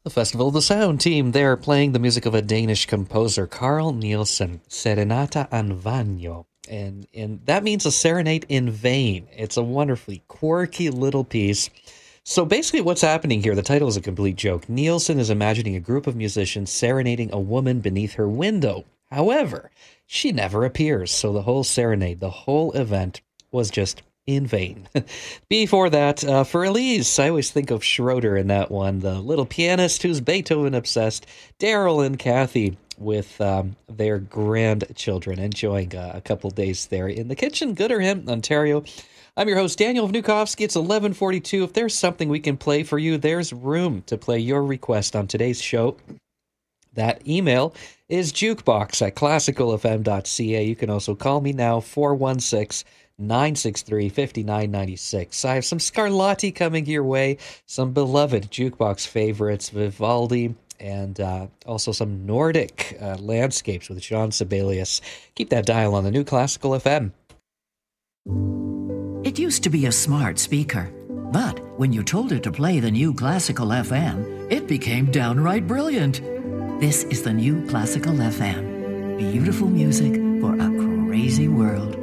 The Festival of the Sound team, they're playing the music of a Danish composer, Carl Nielsen, Serenata an Vagno. And that means a serenade in vain. It's a wonderfully quirky little piece. So basically what's happening here, the title is a complete joke. Nielsen is imagining a group of musicians serenading a woman beneath her window. However, she never appears, so the whole serenade, the whole event was just in vain. Before that, for Elise, I always think of Schroeder in that one, the little pianist who's Beethoven obsessed, Daryl and Kathy with their grandchildren enjoying a couple days there in the kitchen, Gooderham, Ontario. I'm your host, Daniel Vnukovsky. It's 11:42. If there's something we can play for you, there's room to play your request on today's show. That email is jukebox@classicalfm.ca. You can also call me now, 416-963-5996. I have some Scarlatti coming your way, some beloved jukebox favorites, Vivaldi, and also some Nordic landscapes with John Sibelius. Keep that dial on the new Classical FM. It used to be a smart speaker, but when you told it to play the new Classical FM, it became downright brilliant. This is the new Classical FM. Beautiful music for a crazy world.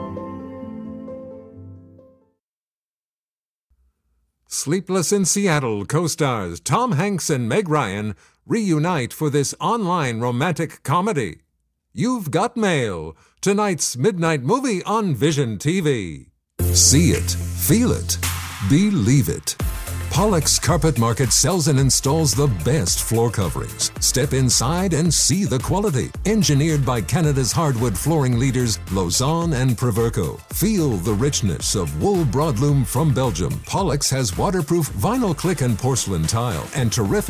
Sleepless in Seattle co-stars Tom Hanks and Meg Ryan reunite for this online romantic comedy. You've Got Mail, tonight's midnight movie on Vision TV. See it, feel it, believe it. Pollock's Carpet Market sells and installs the best floor coverings. Step inside and see the quality. Engineered by Canada's hardwood flooring leaders, Lausanne and Proverco. Feel the richness of wool broadloom from Belgium. Pollock's has waterproof vinyl click and porcelain tile and terrific